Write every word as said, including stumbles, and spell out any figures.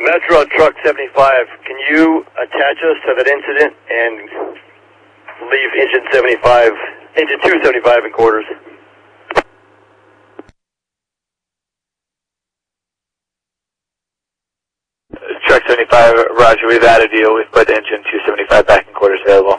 Metro Truck seventy-five, can you attach us to that incident and leave engine seventy-five, engine two seventy-five in quarters? Truck seventy-five, roger, we've added you. We've put engine two seventy-five back in quarters available.